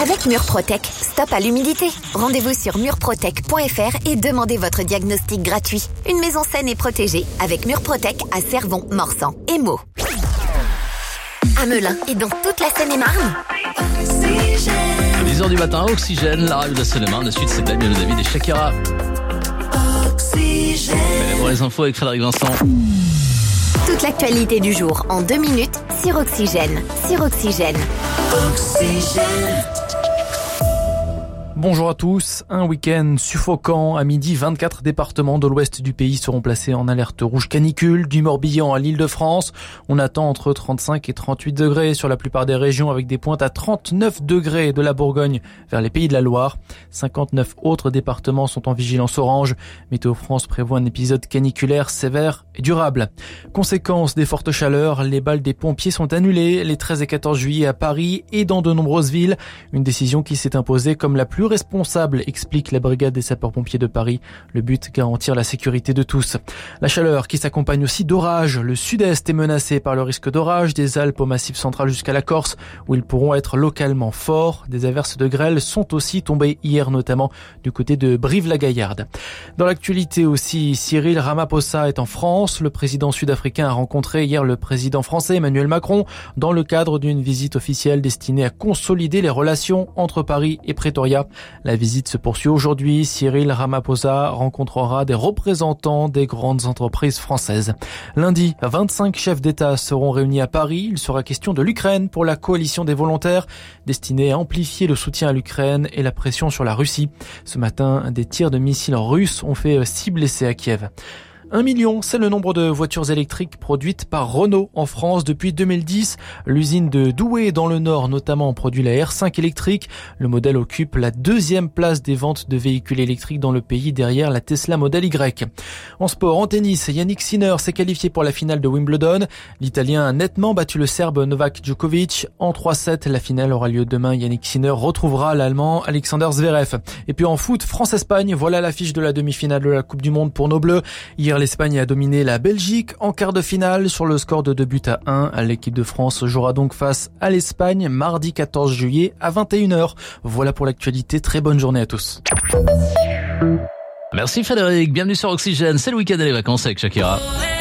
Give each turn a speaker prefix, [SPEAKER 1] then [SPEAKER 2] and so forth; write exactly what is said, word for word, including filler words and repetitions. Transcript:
[SPEAKER 1] Avec Murprotec, stop à l'humidité. Rendez-vous sur murprotec point f r et demandez votre diagnostic gratuit. Une maison saine et protégée avec Murprotec à Cervon, Morsan et Meaux. À Melun et dans toute la Seine-et-Marne.
[SPEAKER 2] dix heures du matin, Oxygène, la radio de la Seine-et-Marne. La suite, c'est bien le David et Shakira. Oxygène. Pour les infos avec Frédéric Vincent.
[SPEAKER 1] Toute l'actualité du jour en deux minutes sur Oxygène. Sur Oxygène.
[SPEAKER 3] Oxygène.
[SPEAKER 4] Bonjour à tous. Un week-end suffocant. À midi, vingt-quatre départements de l'ouest du pays seront placés en alerte rouge canicule, du Morbihan à l'Île-de-France. On attend entre trente-cinq et trente-huit degrés sur la plupart des régions avec des pointes à trente-neuf degrés de la Bourgogne vers les Pays de la Loire. cinquante-neuf autres départements sont en vigilance orange. Météo France prévoit un épisode caniculaire sévère et durable. Conséquence des fortes chaleurs, les bals des pompiers sont annulés les treize et quatorze juillet à Paris et dans de nombreuses villes. Une décision qui s'est imposée comme la plus responsable, explique la brigade des sapeurs-pompiers de Paris. Le but, garantir la sécurité de tous. La chaleur qui s'accompagne aussi d'orages. Le sud-est est menacé par le risque d'orage des Alpes au Massif central jusqu'à la Corse, où ils pourront être localement forts. Des averses de grêle sont aussi tombées hier, notamment du côté de Brive-la-Gaillarde. Dans l'actualité aussi, Cyril Ramaphosa est en France. Le président sud-africain a rencontré hier le président français Emmanuel Macron dans le cadre d'une visite officielle destinée à consolider les relations entre Paris et Pretoria. La visite se poursuit aujourd'hui. Cyril Ramaphosa rencontrera des représentants des grandes entreprises françaises. Lundi, vingt-cinq chefs d'État seront réunis à Paris. Il sera question de l'Ukraine pour la coalition des volontaires, destinée à amplifier le soutien à l'Ukraine et la pression sur la Russie. Ce matin, des tirs de missiles russes ont fait six blessés à Kiev. Un million, c'est le nombre de voitures électriques produites par Renault en France depuis deux mille dix. L'usine de Douai dans le Nord notamment produit la R cinq électrique. Le modèle occupe la deuxième place des ventes de véhicules électriques dans le pays derrière la Tesla Model Y. En sport, en tennis, Yannick Sinner s'est qualifié pour la finale de Wimbledon. L'Italien a nettement battu le Serbe Novak Djokovic. En trois sept, la finale aura lieu demain. Yannick Sinner retrouvera l'Allemand Alexander Zverev. Et puis en foot, France-Espagne, voilà l'affiche de la demi-finale de la Coupe du Monde pour nos Bleus. Hier, l'Espagne a dominé la Belgique en quart de finale sur le score de deux buts à un. L'équipe de France jouera donc face à l'Espagne mardi quatorze juillet à vingt et une heures. Voilà pour l'actualité. Très bonne journée à tous.
[SPEAKER 2] Merci Frédéric, bienvenue sur Oxygène. C'est le week-end et les vacances avec Shakira.